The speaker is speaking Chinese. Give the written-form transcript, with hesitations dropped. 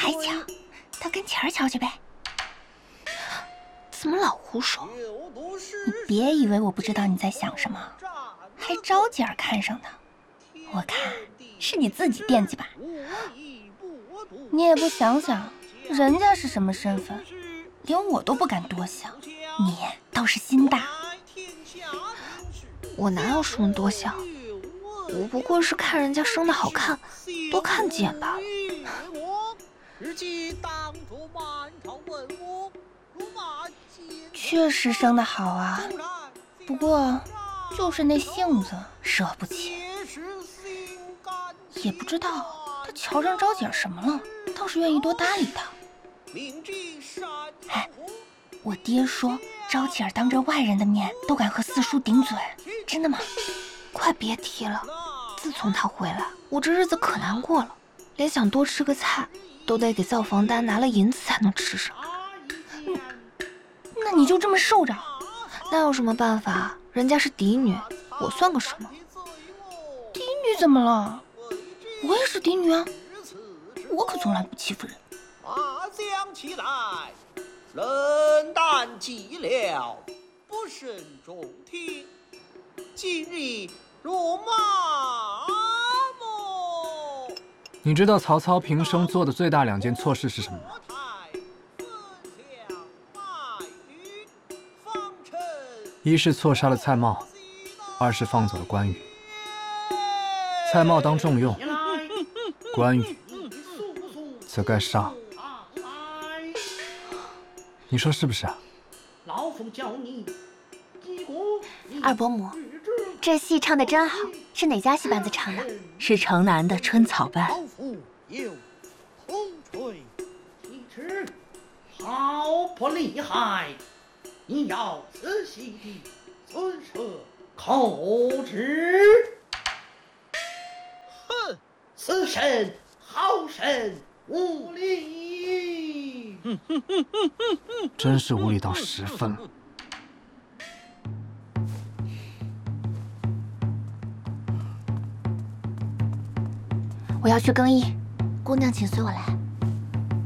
还瞧？到跟前儿瞧去呗。 怎么老胡说？ 你别以为我不知道你在想什么，还招姐儿看上的。我看是你自己惦记吧。你也不想想，人家是什么身份，连我都不敢多想，你倒是心大。 我哪有什么多想？我不过是看人家生得好看，多看几眼罢了。 确实生得好啊，不过就是那性子惹不起。也不知道他瞧上招姐什么了，倒是愿意多搭理他。哎，我爹说招姐当着外人的面都敢和四叔顶嘴，真的吗？ 快别提了，自从他回来，我这日子可难过了，连想多吃个菜都得给造房单拿了银子才能吃上。 那你就这么受着？ 那有什么办法？人家是嫡女，我算个什么？ 嫡女怎么了？我也是嫡女啊，我可从来不欺负人。 马将起来，人旦计了，不慎中听。今日入马么？ 你知道曹操平生做的最大2件错事是什么吗？一是错杀了蔡瑁，二是放走了关羽。蔡瑁当重用，关羽则该杀。你说是不是啊？ 老夫教你， 二伯母，这戏唱的真好，是哪家戏班子唱的？ 是城南的春草班。 老夫有空吹其词，好不厉害！你要仔细地遵守口旨。哼，此神好神无礼。 真是无理到10分了。 我要去更衣，姑娘请随我来。